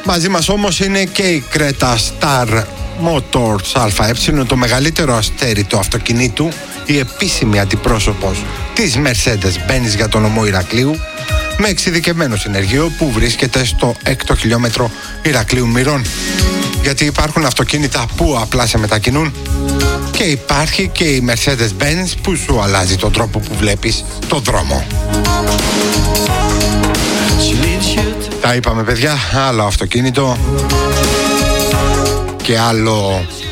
Μαζί μας όμως είναι και η Creta Star Motors ΑΕ, το μεγαλύτερο αστέρι του αυτοκινήτου, η επίσημη αντιπρόσωπος της Mercedes-Benz για τον νομό Ηρακλείου, με εξειδικευμένο συνεργείο που βρίσκεται στο 6ο χιλιόμετρο Ηρακλείου Μυρών. Γιατί υπάρχουν αυτοκίνητα που απλά σε μετακινούν και υπάρχει και η Mercedes-Benz που σου αλλάζει τον τρόπο που βλέπεις τον δρόμο. Τα είπαμε παιδιά, άλλο αυτοκίνητο και άλλο